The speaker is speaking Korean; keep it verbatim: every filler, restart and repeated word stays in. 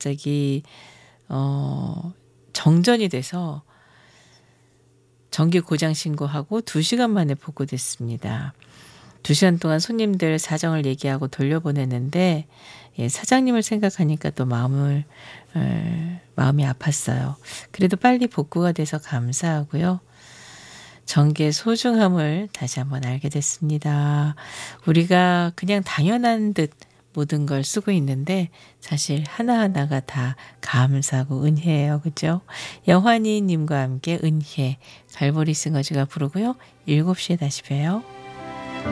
갑자기 어 정전이 돼서 전기 고장 신고하고 두 시간 만에 복구됐습니다. 두 시간 동안 손님들 사정을 얘기하고 돌려보냈는데 예 사장님을 생각하니까 또 마음을 에, 마음이 아팠어요. 그래도 빨리 복구가 돼서 감사하고요. 전기의 소중함을 다시 한번 알게 됐습니다. 우리가 그냥 당연한 듯 모든 걸 쓰고 있는데 사실 하나하나가 다 감사하고 은혜예요. 그죠? 영환이 님과 함께 은혜, 갈보리 싱어즈가 부르고요. 일곱 시에 다시 봬요.